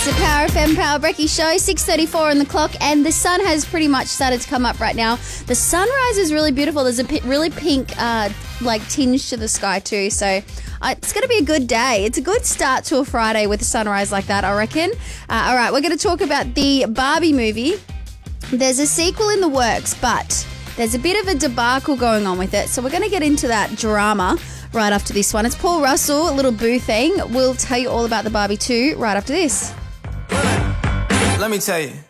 the Power FM Power Brekkie Show, 6:34 on the clock, and the sun has pretty much started to come up right now. The sunrise is really beautiful. There's a really pink tinge to the sky too, so it's going to be a good day. It's a good start to a Friday with a sunrise like that, I reckon. All right, we're going to talk about the Barbie movie. There's a sequel in the works, but there's a bit of a debacle going on with it, so we're going to get into that drama right after this one. It's Paul Russell, a little boo thing. We'll tell you all about the Barbie 2 right after this. Let me tell you.